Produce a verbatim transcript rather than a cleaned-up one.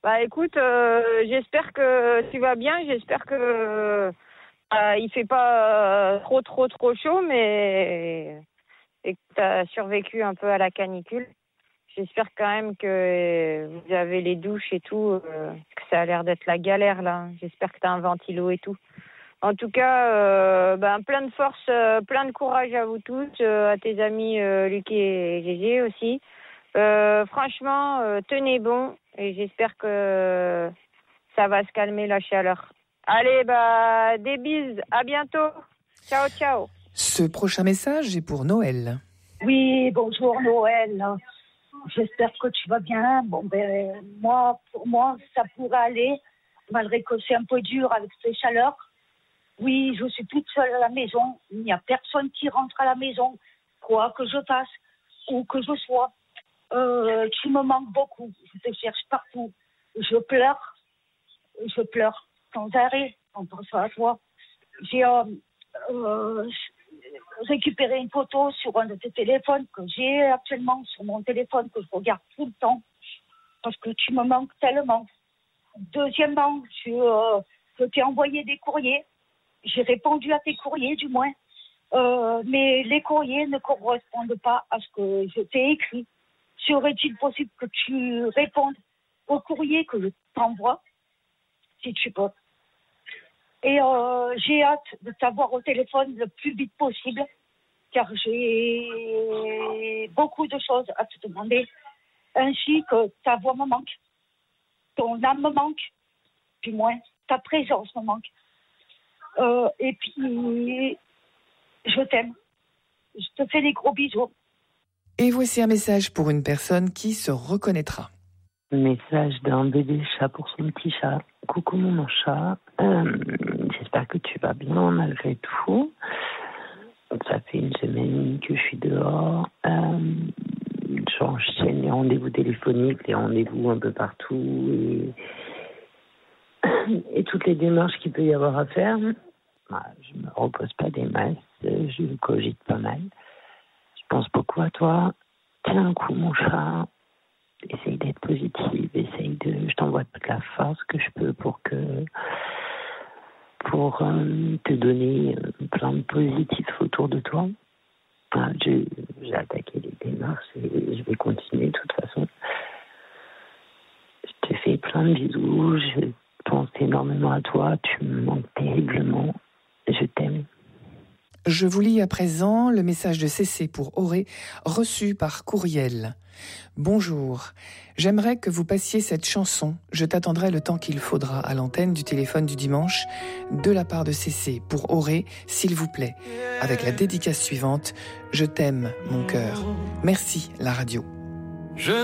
Bah écoute, euh, j'espère que tu vas bien, j'espère que euh, il fait pas euh, trop trop trop chaud, mais et que tu as survécu un peu à la canicule. J'espère quand même que vous avez les douches et tout, euh, que ça a l'air d'être la galère là. J'espère que tu as un ventilo et tout. En tout cas, euh, ben, plein de force, euh, plein de courage à vous tous, euh, à tes amis euh, Luc et Gégé aussi. Euh, franchement, euh, tenez bon et j'espère que ça va se calmer la chaleur. Allez, bah, des bises, à bientôt. Ciao, ciao. Ce prochain message est pour Noël. Oui, bonjour Noël. J'espère que tu vas bien. Bon, ben, moi, pour moi, ça pourrait aller, malgré que c'est un peu dur avec ces chaleurs. Oui, je suis toute seule à la maison. Il n'y a personne qui rentre à la maison, quoi que je fasse, où que je sois. Euh, tu me manques beaucoup. Je te cherche partout. Je pleure. Je pleure sans arrêt en pensant à toi. J'ai euh, euh, récupéré une photo sur un de tes téléphones que j'ai actuellement sur mon téléphone, que je regarde tout le temps, parce que tu me manques tellement. Deuxièmement, je, euh, je t'ai envoyé des courriers. J'ai répondu à tes courriers, du moins. Euh, mais les courriers ne correspondent pas à ce que je t'ai écrit. Serait-il possible que tu répondes au courrier que je t'envoie, si tu peux? Et euh, j'ai hâte de t'avoir au téléphone le plus vite possible, car j'ai beaucoup de choses à te demander, ainsi que ta voix me manque, ton âme me manque, du moins ta présence me manque. Euh, et puis, je t'aime. Je te fais des gros bisous. Et voici un message pour une personne qui se reconnaîtra. Message d'un bébé chat pour son petit chat. Coucou mon chat, euh, j'espère que tu vas bien malgré tout. Ça fait une semaine que je suis dehors. Euh, j'enchaîne les rendez-vous téléphoniques, les rendez-vous un peu partout et, et toutes les démarches qu'il peut y avoir à faire. Bah, je me repose pas des masses, je cogite pas mal. Je pense beaucoup à toi. Tiens un coup mon chat. Essaye d'être positive, essaye de... Je t'envoie toute la force que je peux pour que... pour euh, te donner euh, plein de positifs autour de toi. Enfin, j'ai, j'ai attaqué les démarches et je vais continuer de toute façon. Je te fais plein de bisous, je pense énormément à toi, tu me manques terriblement, je t'aime. Je vous lis à présent le message de Cécé pour Auré, reçu par courriel. Bonjour, j'aimerais que vous passiez cette chanson. Je t'attendrai le temps qu'il faudra à l'antenne du téléphone du dimanche de la part de Cécé pour Auré, s'il vous plaît, avec la dédicace suivante. Je t'aime, mon cœur. Merci, la radio. Je